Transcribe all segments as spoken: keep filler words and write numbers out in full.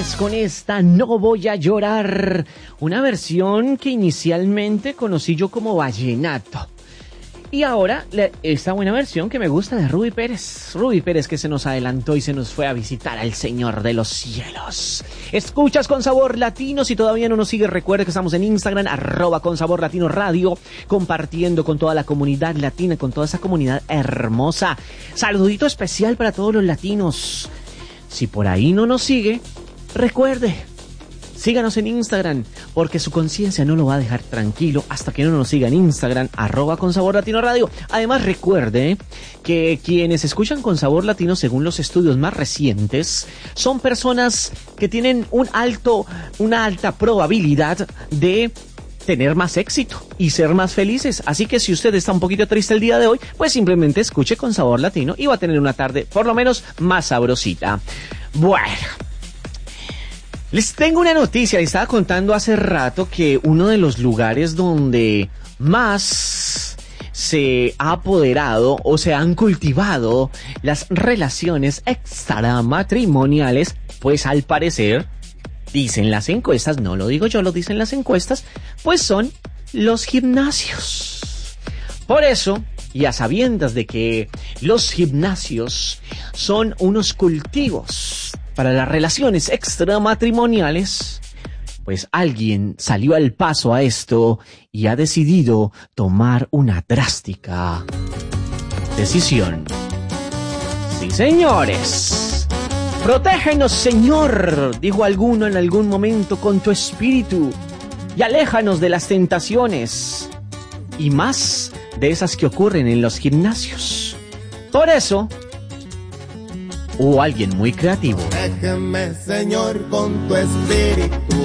Pérez con esta No Voy a Llorar, una versión que inicialmente conocí yo como vallenato. Y ahora, esta buena versión que me gusta de Rubí Pérez. Rubí Pérez que se nos adelantó y se nos fue a visitar al Señor de los Cielos. Escuchas Con Sabor Latino. Si todavía no nos sigues, recuerda que estamos en Instagram, arroba Con Sabor Latino Radio, compartiendo con toda la comunidad latina, con toda esa comunidad hermosa. Saludito especial para todos los latinos. Si por ahí no nos sigue, recuerde, síganos en Instagram, porque su conciencia no lo va a dejar tranquilo hasta que no nos siga en Instagram, arroba Con Sabor Latino Radio. Además, recuerde que quienes escuchan Con Sabor Latino, según los estudios más recientes, son personas que tienen un alto, una alta probabilidad de tener más éxito y ser más felices. Así que si usted está un poquito triste el día de hoy, pues simplemente escuche Con Sabor Latino y va a tener una tarde por lo menos más sabrosita. Bueno, les tengo una noticia. Les estaba contando hace rato que uno de los lugares donde más se ha apoderado o se han cultivado las relaciones extramatrimoniales, pues al parecer, dicen las encuestas, no lo digo yo, lo dicen las encuestas, pues son los gimnasios. Por eso, y a sabiendas de que los gimnasios son unos cultivos para las relaciones extramatrimoniales, pues alguien salió al paso a esto y ha decidido tomar una drástica decisión. Sí, señores. Protégenos, Señor, dijo alguno en algún momento, con tu espíritu, y aléjanos de las tentaciones, y más de esas que ocurren en los gimnasios. Por eso, hubo alguien muy creativo. Protégeme, Señor, con tu espíritu.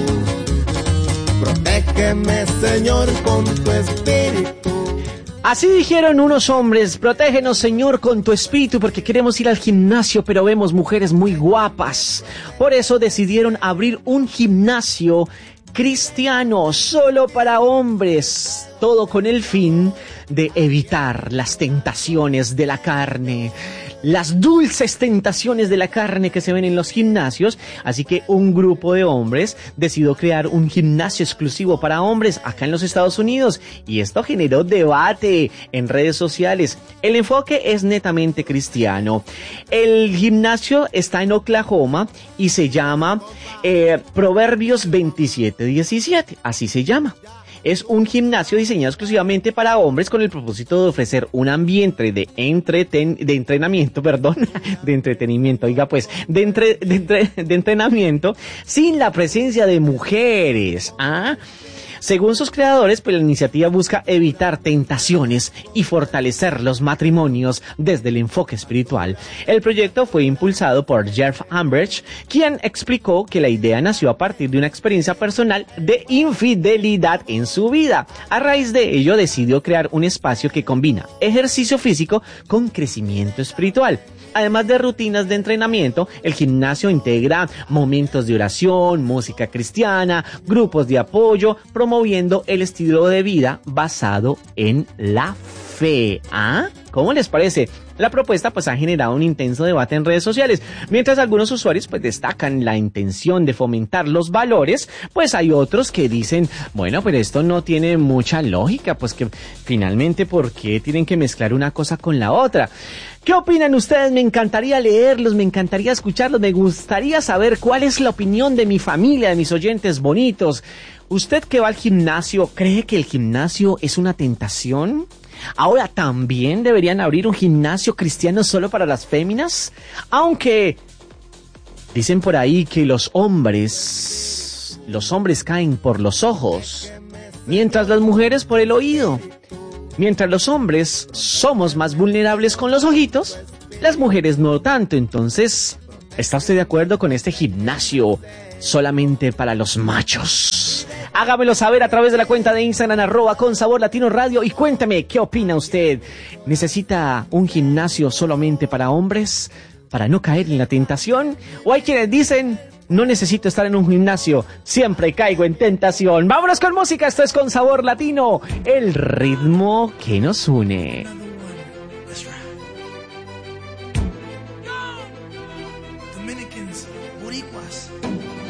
Protégeme, Señor, con tu espíritu. Así dijeron unos hombres: protégenos, Señor, con tu espíritu, porque queremos ir al gimnasio, pero vemos mujeres muy guapas. Por eso decidieron abrir un gimnasio cristiano solo para hombres, todo con el fin de evitar las tentaciones de la carne, las dulces tentaciones de la carne que se ven en los gimnasios. Así que un grupo de hombres decidió crear un gimnasio exclusivo para hombres acá en los Estados Unidos, y esto generó debate en redes sociales. El enfoque es netamente cristiano. El gimnasio está en Oklahoma y se llama eh, Proverbios veintisiete diecisiete, así se llama. Es un gimnasio diseñado exclusivamente para hombres con el propósito de ofrecer un ambiente de, entreten, de entrenamiento, perdón, de entretenimiento, oiga pues, de, entre, de, entre, de entrenamiento sin la presencia de mujeres. ¿Ah? Según sus creadores, pues la iniciativa busca evitar tentaciones y fortalecer los matrimonios desde el enfoque espiritual. El proyecto fue impulsado por Jeff Ambridge, quien explicó que la idea nació a partir de una experiencia personal de infidelidad en su vida. A raíz de ello, decidió crear un espacio que combina ejercicio físico con crecimiento espiritual. Además de rutinas de entrenamiento, el gimnasio integra momentos de oración, música cristiana, grupos de apoyo, promoviendo el estilo de vida basado en la fe. ¿Ah? ¿Cómo les parece? La propuesta pues ha generado un intenso debate en redes sociales. Mientras algunos usuarios pues destacan la intención de fomentar los valores, pues hay otros que dicen, bueno, pero esto no tiene mucha lógica, pues que finalmente, ¿por qué tienen que mezclar una cosa con la otra? ¿Qué opinan ustedes? Me encantaría leerlos, me encantaría escucharlos, me gustaría saber cuál es la opinión de mi familia, de mis oyentes bonitos. ¿Usted que va al gimnasio, cree que el gimnasio es una tentación? Ahora, ¿también deberían abrir un gimnasio cristiano solo para las féminas? Aunque dicen por ahí que los hombres, los hombres caen por los ojos, mientras las mujeres por el oído. Mientras los hombres somos más vulnerables con los ojitos, las mujeres no tanto. Entonces, ¿está usted de acuerdo con este gimnasio solamente para los machos? Hágamelo saber a través de la cuenta de Instagram, arroba Con Sabor Latino Radio, y cuéntame, ¿qué opina usted? ¿Necesita un gimnasio solamente para hombres para no caer en la tentación? ¿O hay quienes dicen, no necesito estar en un gimnasio, siempre caigo en tentación? Vámonos con música, esto es Con Sabor Latino, el ritmo que nos une.